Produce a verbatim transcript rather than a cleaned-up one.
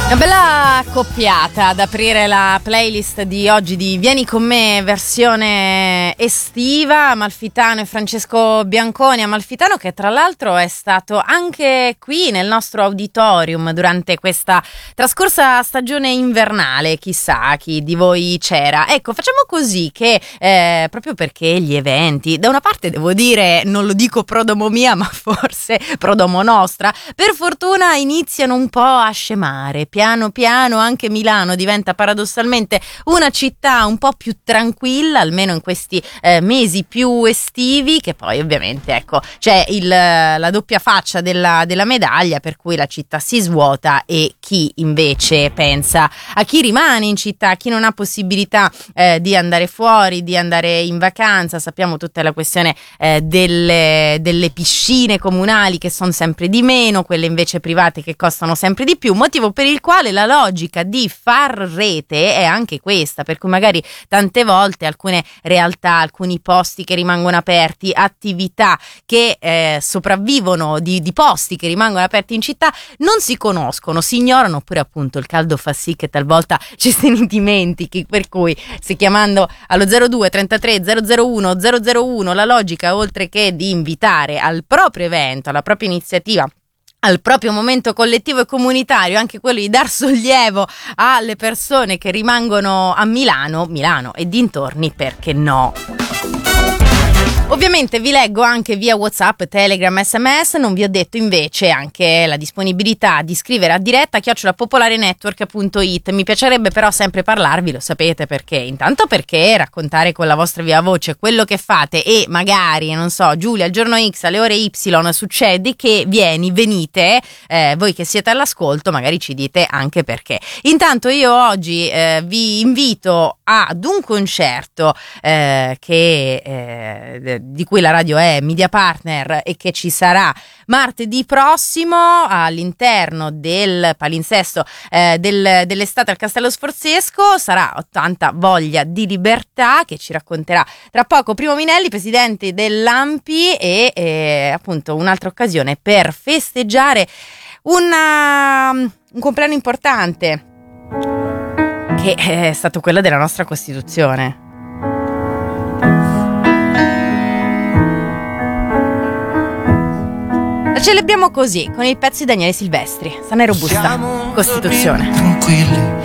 Una bella accoppiata ad aprire la playlist di oggi di Vieni con me versione estiva. Amalfitano e Francesco Bianconi. Amalfitano che tra l'altro è stato anche qui nel nostro auditorium durante questa trascorsa stagione invernale. Chissà chi di voi c'era. Ecco, facciamo così che eh, proprio perché gli eventi, da una parte devo dire, non lo dico pro domo mia ma forse pro domo nostra, per fortuna iniziano un po' a scemare. Piano piano anche Milano diventa paradossalmente una città un po' più tranquilla, almeno in questi eh, mesi più estivi, che poi ovviamente ecco c'è il, la doppia faccia della, della medaglia, per cui la città si svuota e chi invece pensa a chi rimane in città, a chi non ha possibilità eh, di andare fuori, di andare in vacanza. Sappiamo tutta la questione eh, delle, delle piscine comunali che sono sempre di meno, quelle invece private che costano sempre di più, motivo per il quale la logica di far rete è anche questa, per cui magari tante volte alcune realtà, alcuni posti che rimangono aperti, attività che eh, sopravvivono di, di posti che rimangono aperti in città non si conoscono, si ignorano, oppure appunto il caldo fa sì che talvolta ci se ne dimentichi, per cui se chiamando allo zero due trentatré zero zero uno zero zero uno la logica, oltre che di invitare al proprio evento, alla propria iniziativa, al proprio momento collettivo e comunitario, anche quello di dar sollievo alle persone che rimangono a Milano, Milano e dintorni, perché no? Ovviamente vi leggo anche via WhatsApp, Telegram, S M S. Non vi ho detto invece anche la disponibilità di scrivere a diretta chiocciola popolarenetwork punto it. Mi piacerebbe però sempre parlarvi, lo sapete perché? Intanto perché raccontare con la vostra viva voce quello che fate e magari, non so, Giulia al giorno X alle ore Y succede che vieni, venite, eh, voi che siete all'ascolto magari ci dite anche perché. Intanto io oggi eh, vi invito ad un concerto eh, che eh, di cui la radio è media partner e che ci sarà martedì prossimo all'interno del palinsesto eh, del, dell'estate al Castello Sforzesco. Sarà ottanta Voglia di Libertà, che ci racconterà tra poco Primo Minelli, presidente dell'Ampi, e eh, appunto un'altra occasione per festeggiare una, un compleanno importante che è stato quello della nostra Costituzione. La celebriamo così, con il pezzo di Daniele Silvestri, sana e robusta Costituzione. Tranquilli,